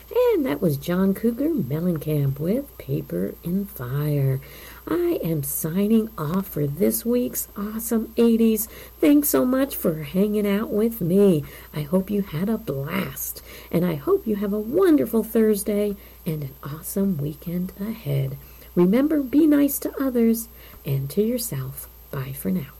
And that was John Cougar Mellencamp with Paper and Fire. I am signing off for this week's Awesome 80s. Thanks so much for hanging out with me. I hope you had a blast. And I hope you have a wonderful Thursday and an awesome weekend ahead. Remember, be nice to others and to yourself. Bye for now.